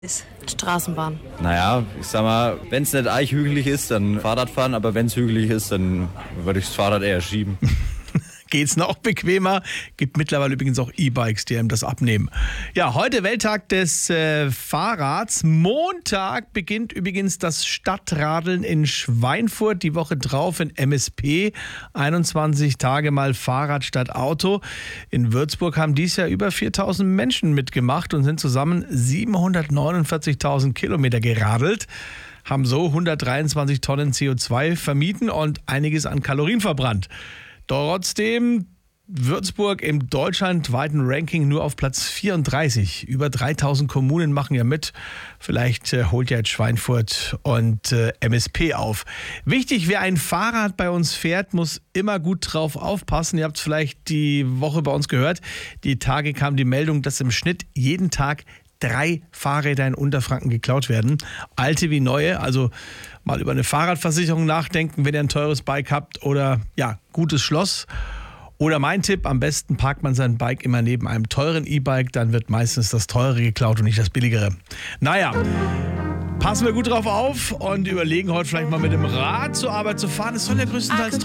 Straßenbahn. Naja, ich sag mal, wenn es nicht eigentlich hügelig ist, dann Fahrrad fahren, aber wenn es hügelig ist, dann würde ich das Fahrrad eher schieben. Geht's noch bequemer? Gibt mittlerweile übrigens auch E-Bikes, die einem das abnehmen. Ja, heute Welttag des Fahrrads. Montag beginnt übrigens das Stadtradeln in Schweinfurt. Die Woche drauf in MSP. 21 Tage mal Fahrrad statt Auto. In Würzburg haben dies Jahr über 4.000 Menschen mitgemacht und sind zusammen 749.000 Kilometer geradelt. Haben so 123 Tonnen CO2 vermieden und einiges an Kalorien verbrannt. Trotzdem Würzburg im deutschlandweiten Ranking nur auf Platz 34. Über 3.000 Kommunen machen ja mit. Vielleicht holt ja jetzt Schweinfurt und MSP auf. Wichtig, wer ein Fahrrad bei uns fährt, muss immer gut drauf aufpassen. Ihr habt es vielleicht die Woche bei uns gehört. Die Tage kam die Meldung, dass im Schnitt jeden Tag 3 Fahrräder in Unterfranken geklaut werden. Alte wie neue, also mal über eine Fahrradversicherung nachdenken, wenn ihr ein teures Bike habt oder ja, gutes Schloss. Oder mein Tipp, am besten parkt man sein Bike immer neben einem teuren E-Bike, dann wird meistens das teure geklaut und nicht das billigere. Naja, passen wir gut drauf auf und überlegen heute vielleicht mal mit dem Rad zur Arbeit zu fahren. Es soll ja größtenteils